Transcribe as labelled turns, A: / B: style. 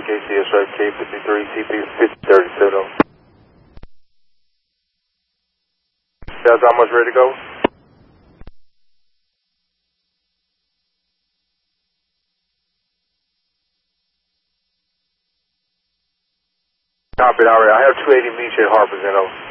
A: KCS right, K53, CP 5037. That's almost ready to go? Copy, alright. I have 280 Beach at Harper's,